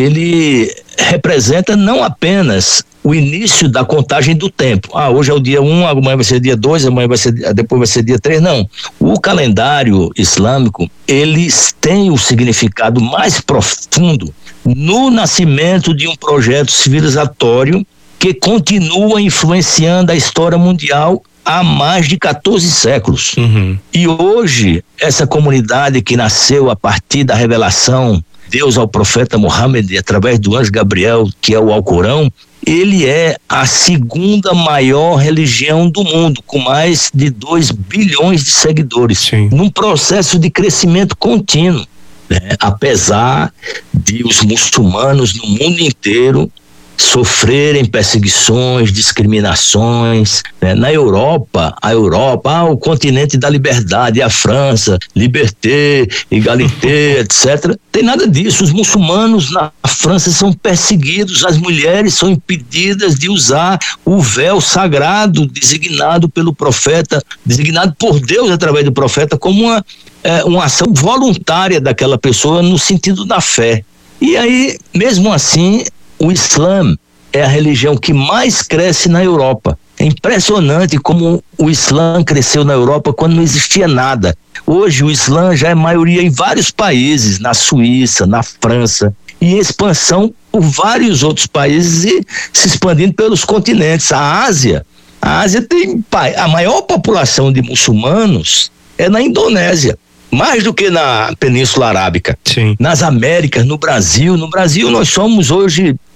ele representa não apenas o início da contagem do tempo. Ah, hoje é o dia um, amanhã vai ser dia dois, amanhã vai ser, depois vai ser dia três. Não. O calendário islâmico, eles têm o significado mais profundo no nascimento de um projeto civilizatório que continua influenciando a história mundial há mais de quatorze séculos. Uhum. E hoje, essa comunidade que nasceu a partir da revelação de Deus ao profeta Muhammad, através do anjo Gabriel, que é o Alcorão, ele é a segunda maior religião do mundo, com mais de dois bilhões de seguidores, Sim. num processo de crescimento contínuo, né? Apesar de os muçulmanos no mundo inteiro sofrerem perseguições, discriminações, né? Na Europa, a Europa, ah, o continente da liberdade, a França, liberté, égalité, etcétera. Tem nada disso. Os muçulmanos na França são perseguidos, as mulheres são impedidas de usar o véu sagrado designado pelo profeta, designado por Deus através do profeta, como uma, é, uma ação voluntária daquela pessoa no sentido da fé. E aí, mesmo assim, o Islã é a religião que mais cresce na Europa. É impressionante como o Islã cresceu na Europa quando não existia nada. Hoje o Islã já é maioria em vários países, na Suíça, na França, e expansão por vários outros países e se expandindo pelos continentes. A Ásia, a Ásia tem a maior população de muçulmanos é na Indonésia. Mais do que na Península Arábica. Sim. Nas Américas, no Brasil. No Brasil nós somos hoje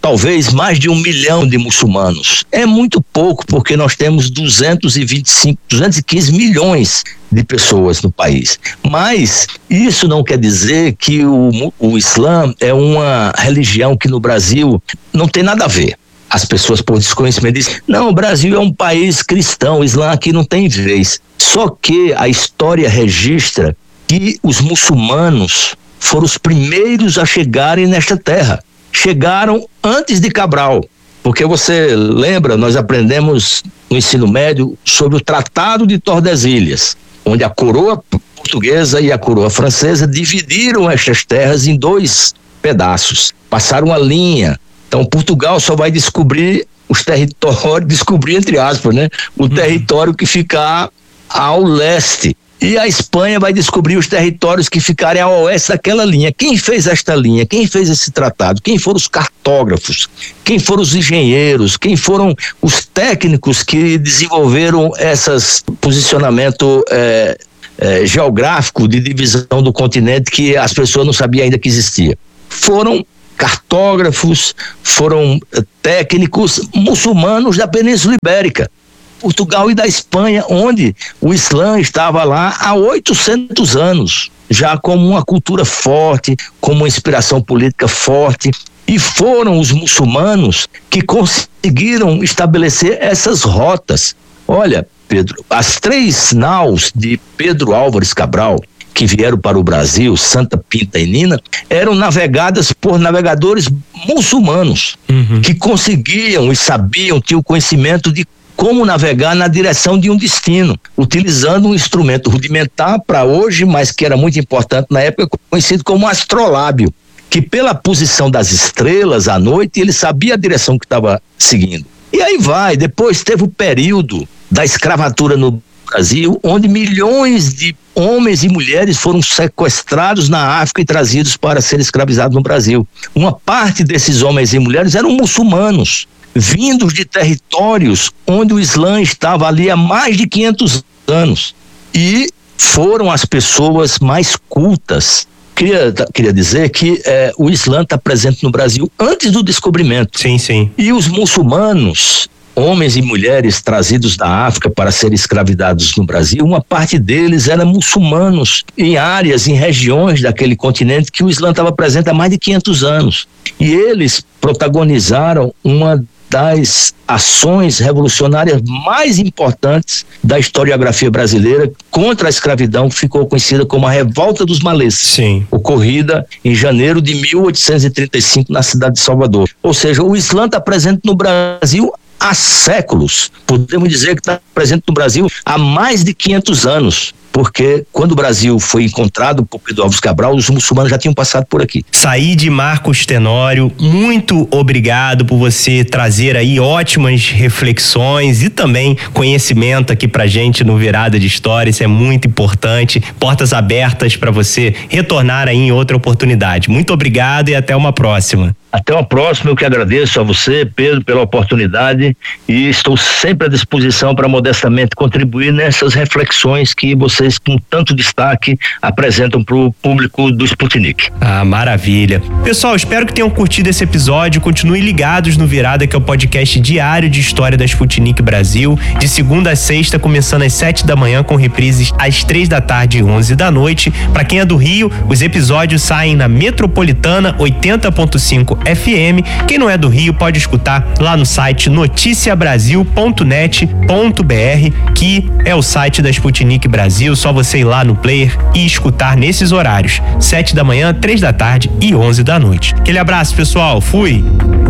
talvez mais de um milhão de muçulmanos. É muito pouco, porque nós temos duzentos e vinte e cinco, duzentos e quinze milhões de pessoas no país. Mas isso não quer dizer que o, o Islã é uma religião que no Brasil não tem nada a ver. As pessoas, por desconhecimento, dizem, não, o Brasil é um país cristão, o Islã aqui não tem vez. Só que a história registra que os muçulmanos foram os primeiros a chegarem nesta terra. Chegaram antes de Cabral, porque você lembra, nós aprendemos no ensino médio sobre o Tratado de Tordesilhas, onde a coroa portuguesa e a coroa francesa dividiram estas terras em dois pedaços, passaram a linha. Então Portugal só vai descobrir os territórios, descobrir entre aspas, né, o uhum. território que fica ao leste. E a Espanha vai descobrir os territórios que ficarem ao oeste daquela linha. Quem fez esta linha? Quem fez esse tratado? Quem foram os cartógrafos? Quem foram os engenheiros? Quem foram os técnicos que desenvolveram esses posicionamento é, é, geográfico de divisão do continente que as pessoas não sabiam ainda que existia? Foram cartógrafos, foram técnicos muçulmanos da Península Ibérica. Portugal e da Espanha, onde o Islã estava lá há oitocentos anos, já como uma cultura forte, como uma inspiração política forte, e foram os muçulmanos que conseguiram estabelecer essas rotas. Olha, Pedro, as três naus de Pedro Álvares Cabral, que vieram para o Brasil, Santa, Pinta e Nina, eram navegadas por navegadores muçulmanos, uhum. que conseguiam e sabiam, tinham conhecimento de como navegar na direção de um destino, utilizando um instrumento rudimentar para hoje, mas que era muito importante na época, conhecido como astrolábio, que pela posição das estrelas à noite, ele sabia a direção que estava seguindo. E aí vai, depois teve o período da escravatura no Brasil, onde milhões de homens e mulheres foram sequestrados na África e trazidos para serem escravizados no Brasil. Uma parte desses homens e mulheres eram muçulmanos, vindos de territórios onde o Islã estava ali há mais de quinhentos anos, e foram as pessoas mais cultas. Queria, queria dizer que eh, o Islã está presente no Brasil antes do descobrimento. Sim, sim. E os muçulmanos, homens e mulheres trazidos da África para serem escravizados no Brasil, uma parte deles eram muçulmanos em áreas, em regiões daquele continente que o Islã estava presente há mais de quinhentos anos. E eles protagonizaram uma das ações revolucionárias mais importantes da historiografia brasileira contra a escravidão, que ficou conhecida como a Revolta dos Malês, Sim. ocorrida em janeiro de mil oitocentos e trinta e cinco na cidade de Salvador. Ou seja, o Islã está presente no Brasil há séculos. Podemos dizer que está presente no Brasil há mais de quinhentos anos. Porque quando o Brasil foi encontrado por Pedro Álvares Cabral, os muçulmanos já tinham passado por aqui. Saíde Marcos Tenório, muito obrigado por você trazer aí ótimas reflexões e também conhecimento aqui pra gente no Virada de História. Isso é muito importante. Portas abertas para você retornar aí em outra oportunidade. Muito obrigado e até uma próxima. Até uma próxima, eu que agradeço a você, Pedro, pela oportunidade, e estou sempre à disposição para modestamente contribuir nessas reflexões que vocês, com tanto destaque, apresentam para o público do Sputnik. Ah, maravilha. Pessoal, espero que tenham curtido esse episódio. Continuem ligados no Virada, que é o podcast diário de história da Sputnik Brasil, de segunda a sexta, começando às sete da manhã, com reprises às três da tarde e onze da noite. Para quem é do Rio, os episódios saem na Metropolitana oitenta ponto cinco F M. Quem não é do Rio pode escutar lá no site noticia brasil ponto net ponto b r, que é o site da Sputnik Brasil. Só você ir lá no player e escutar nesses horários: sete da manhã, três da tarde e onze da noite. Aquele abraço, pessoal. Fui!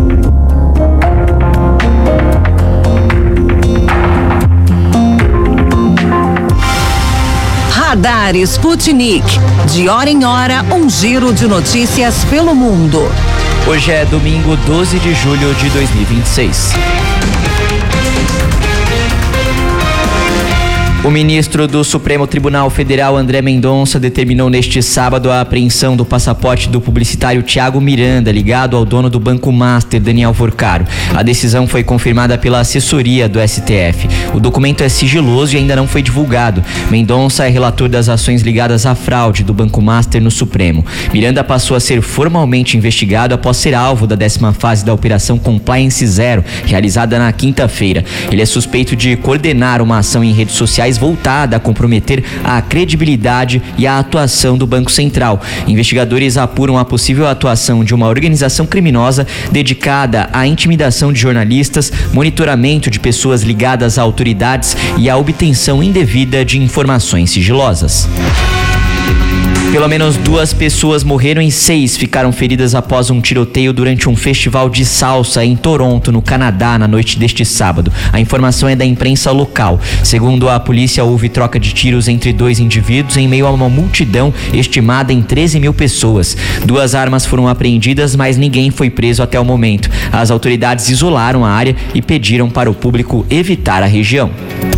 Radar Sputnik. De hora em hora, um giro de notícias pelo mundo. Hoje é domingo, doze de julho de dois mil e vinte e seis. O ministro do Supremo Tribunal Federal, André Mendonça, determinou neste sábado a apreensão do passaporte do publicitário Thiago Miranda, ligado ao dono do Banco Master, Daniel Forcaro. A decisão foi confirmada pela assessoria do S T F. O documento é sigiloso e ainda não foi divulgado. Mendonça é relator das ações ligadas à fraude do Banco Master no Supremo. Miranda passou a ser formalmente investigado após ser alvo da décima fase da Operação Compliance Zero, realizada na quinta-feira. Ele é suspeito de coordenar uma ação em redes sociais voltada a comprometer a credibilidade e a atuação do Banco Central. Investigadores apuram a possível atuação de uma organização criminosa dedicada à intimidação de jornalistas, monitoramento de pessoas ligadas a autoridades e à obtenção indevida de informações sigilosas. Pelo menos duas pessoas morreram e seis ficaram feridas após um tiroteio durante um festival de salsa em Toronto, no Canadá, na noite deste sábado. A informação é da imprensa local. Segundo a polícia, houve troca de tiros entre dois indivíduos em meio a uma multidão estimada em treze mil pessoas. Duas armas foram apreendidas, mas ninguém foi preso até o momento. As autoridades isolaram a área e pediram para o público evitar a região.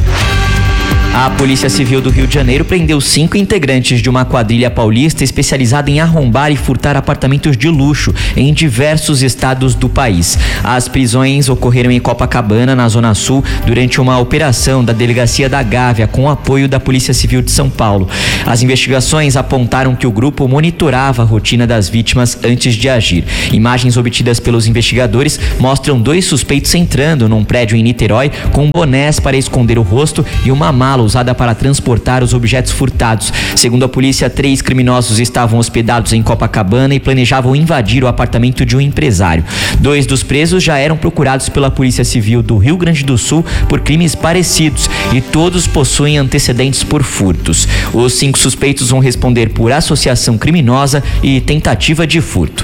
A Polícia Civil do Rio de Janeiro prendeu cinco integrantes de uma quadrilha paulista especializada em arrombar e furtar apartamentos de luxo em diversos estados do país. As prisões ocorreram em Copacabana, na Zona Sul, durante uma operação da Delegacia da Gávea com o apoio da Polícia Civil de São Paulo. As investigações apontaram que o grupo monitorava a rotina das vítimas antes de agir. Imagens obtidas pelos investigadores mostram dois suspeitos entrando num prédio em Niterói com bonés para esconder o rosto e uma mala usada para transportar os objetos furtados. Segundo a polícia, três criminosos estavam hospedados em Copacabana e planejavam invadir o apartamento de um empresário. Dois dos presos já eram procurados pela Polícia Civil do Rio Grande do Sul por crimes parecidos e todos possuem antecedentes por furtos. Os cinco suspeitos vão responder por associação criminosa e tentativa de furto.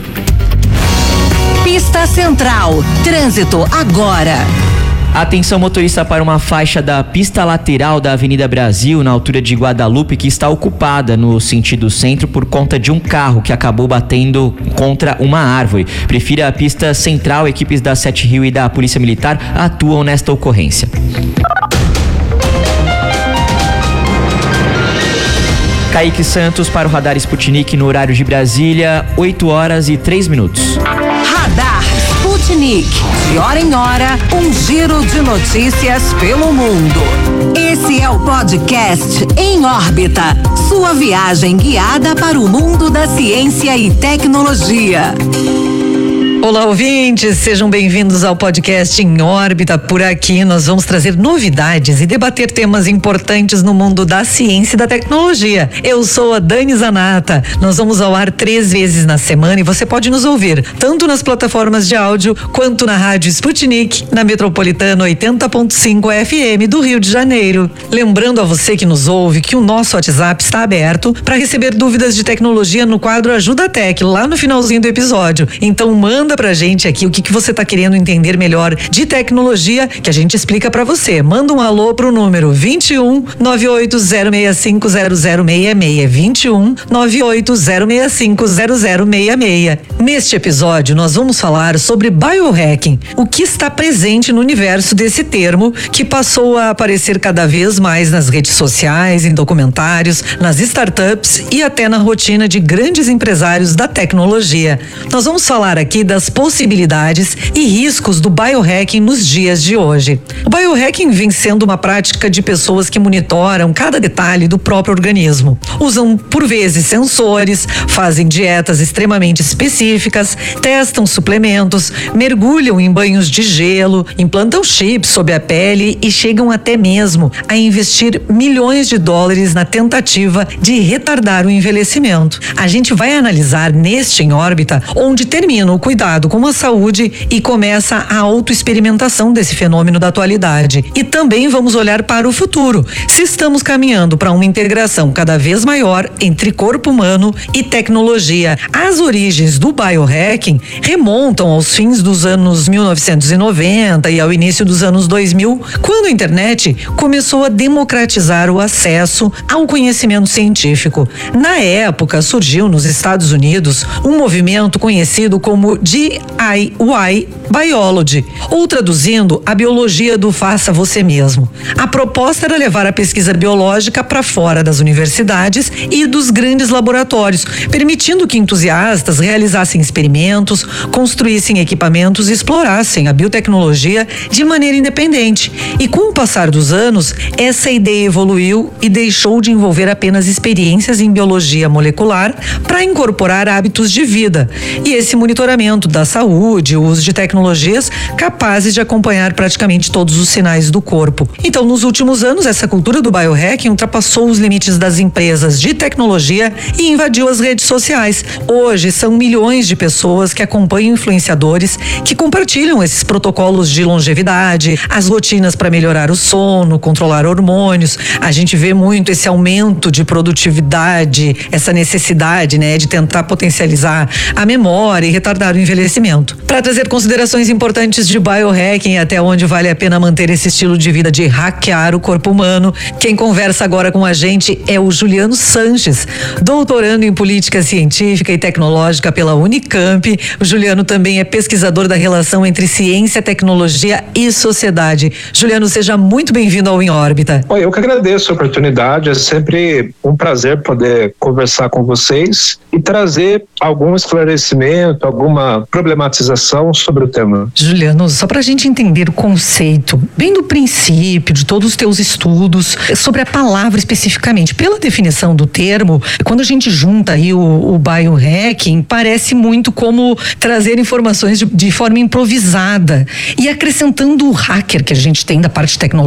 Pista Central. Trânsito agora. Atenção, motorista, para uma faixa da pista lateral da Avenida Brasil, na altura de Guadalupe, que está ocupada no sentido centro por conta de um carro que acabou batendo contra uma árvore. Prefira a pista central, equipes da Sete Rio e da Polícia Militar atuam nesta ocorrência. Kaique Santos para o Radar Sputnik no horário de Brasília, oito horas e três minutos. Radar Sputnik. De hora em hora, um giro de notícias pelo mundo. Esse é o podcast Em Órbita. Sua viagem guiada para o mundo da ciência e tecnologia. Olá, ouvintes, sejam bem-vindos ao podcast Em Órbita. Por aqui nós vamos trazer novidades e debater temas importantes no mundo da ciência e da tecnologia. Eu sou a Dani Zanata. Nós vamos ao ar três vezes na semana e você pode nos ouvir tanto nas plataformas de áudio quanto na Rádio Sputnik, na Metropolitana oitenta ponto cinco F M do Rio de Janeiro. Lembrando a você que nos ouve que o nosso WhatsApp está aberto para receber dúvidas de tecnologia no quadro Ajuda Tech, lá no finalzinho do episódio. Então manda pra gente aqui o que, que você tá querendo entender melhor de tecnologia, que a gente explica pra você. Manda um alô pro número vinte e um, nove oito zero seis cinco zero zero seis seis, vinte e um, nove oito zero seis cinco zero zero seis seis. Neste episódio nós vamos falar sobre biohacking, o que está presente no universo desse termo que passou a aparecer cada vez mais nas redes sociais, em documentários, nas startups e até na rotina de grandes empresários da tecnologia. Nós vamos falar aqui das possibilidades e riscos do biohacking nos dias de hoje. O biohacking vem sendo uma prática de pessoas que monitoram cada detalhe do próprio organismo. Usam, por vezes, sensores, fazem dietas extremamente específicas, testam suplementos, mergulham em banhos de gelo, implantam chips sob a pele e chegam até mesmo a investir milhões de dólares na tentativa de retardar o envelhecimento. A gente vai analisar neste Em Órbita onde termina o cuidado com a saúde e começa a autoexperimentação desse fenômeno da atualidade. E também vamos olhar para o futuro, se estamos caminhando para uma integração cada vez maior entre corpo humano e tecnologia. As origens do biohacking remontam aos fins dos anos mil novecentos e noventa e ao início dos anos dois mil, quando a internet começou a democratizar o acesso ao conhecimento científico. Na época, surgiu nos Estados Unidos um movimento conhecido como D I Y Biology, ou traduzindo, a biologia do faça você mesmo. A proposta era levar a pesquisa biológica para fora das universidades e dos grandes laboratórios, permitindo que entusiastas realizassem experimentos, construíssem equipamentos e explorassem a biotecnologia de maneira independente. E com o passar dos anos, essa ideia evoluiu e deixou de envolver apenas experiências em biologia molecular para incorporar hábitos de vida e esse monitoramento da saúde, o uso de tecnologias capazes de acompanhar praticamente todos os sinais do corpo. Então, nos últimos anos, essa cultura do biohacking ultrapassou os limites das empresas de tecnologia e invadiu as redes sociais. Hoje, são milhões de pessoas que acompanham influenciadores que compartilham esses protocolos de longevidade, as rotinas para melhorar o sono, controlar hormônios. A gente vê muito esse aumento de produtividade, essa necessidade, né, de tentar potencializar a memória e retardar o envelhecimento. Para trazer considerações importantes de biohacking e até onde vale a pena manter esse estilo de vida de hackear o corpo humano, quem conversa agora com a gente é o Juliano Sanches, doutorando em política científica e tecnológica pela Unicamp. O Juliano também é pesquisador da relação entre ciência, tecnologia e sociedade. Juliano, seja muito bem-vindo ao Em Órbita. Oi, eu que agradeço a oportunidade, é sempre um prazer poder conversar com vocês e trazer algum esclarecimento, alguma problematização sobre o tema. Juliano, só para a gente entender o conceito, bem do princípio de todos os teus estudos, sobre a palavra especificamente, pela definição do termo, quando a gente junta aí o, o biohacking, parece muito como trazer informações de, de forma improvisada e acrescentando o hacker que a gente tem da parte tecnológica